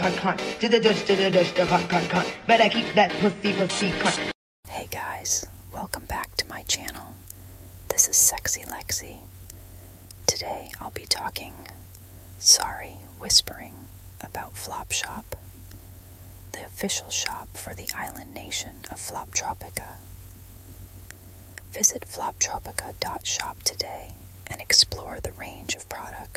Better keep that pussy cunt. Hey guys, welcome back to my channel. This is Sexy Lexi. Today I'll be whispering about Flopshop, the official shop for the island nation of Floptropica. Visit floptropica.shop today and explore the range of products